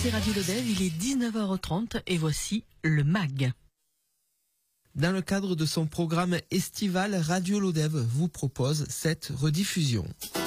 C'est Radio Lodève, il est 19h30 et voici le MAG. Dans le cadre de son programme estival, Radio Lodève vous propose cette rediffusion.